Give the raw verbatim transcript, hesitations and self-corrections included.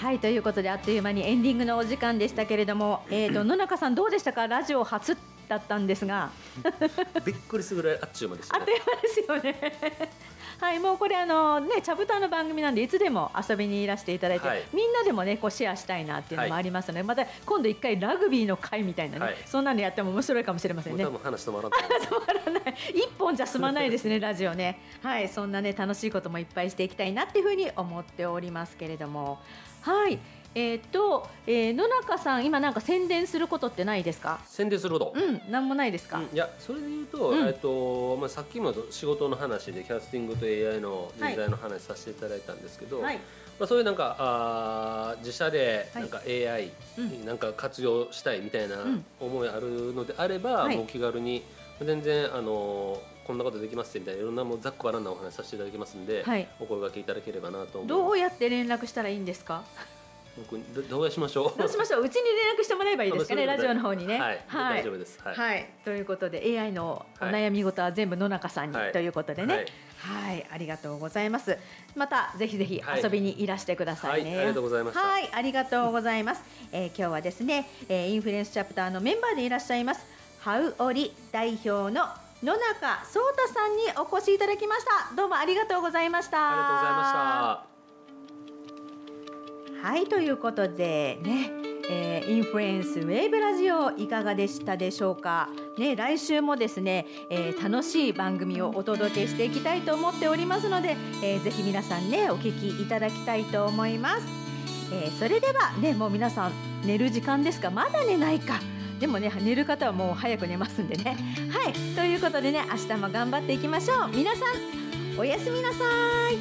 はい、ということであっという間にエンディングのお時間でしたけれども、えーと野中さんどうでしたか？ラジオ初だったんですがびっくりするぐらいあっちゅう間でしたね。 あっという間ですよねはい、もうこれあのね、チャプターの番組なんでいつでも遊びにいらしていただいて、はい、みんなでもねこうシェアしたいなっていうのもありますので、はい、また今度一回ラグビーの会みたいなね、はい、そんなのやっても面白いかもしれませんね。 もう多分話止まらない止まらない一本じゃ済まないですねラジオね。はい、そんなね楽しいこともいっぱいしていきたいなっていうふうに思っておりますけれども、はい、えーとえー、野中さん今なんか宣伝することってないですか？ 宣伝すること、 うん、なんもないですか？ うん、いやそれで言うと、うん、えっとまあ、さっきも仕事の話でキャスティングと エーアイ の人材の話させていただいたんですけど、はい、まあ、そういうなんかあ自社でなんか エーアイ になんか活用したいみたいな思いあるのであれば、うん、もう気軽に全然あのこんなことできますみたいないろんなもうざっくばらんなお話させていただきますので、はい、お声掛けいただければなと思います。 どうやって連絡したらいいんですか？ 僕どうしましょうどうしましょううちに連絡してもらえばいいですかねラジオの方にね。 はい、はい、大丈夫です、はいはい、ということで エーアイ のお悩み事は全部野中さんに、はい、ということでね、はいはい、ありがとうございます。またぜひぜひ遊びにいらしてくださいね。 はいはい、ありがとうございました。 はい、ありがとうございます、えー、今日はですね、えー、インフルエンスチャプターのメンバーでいらっしゃいますハウオリ代表の野中壮太さんにお越しいただきました。どうもありがとうございました。 ありがとうございました。 はい、ということでね、えー、インフルエンスウェーブラジオいかがでしたでしょうか、ね、来週もですね、えー、楽しい番組をお届けしていきたいと思っておりますので、えー、ぜひ皆さんねお聞きいただきたいと思います、えー、それではねもう皆さん寝る時間ですか？まだ寝ないか。でもね寝る方はもう早く寝ますんでね。はい、ということでね明日も頑張っていきましょう。皆さんおやすみなさい。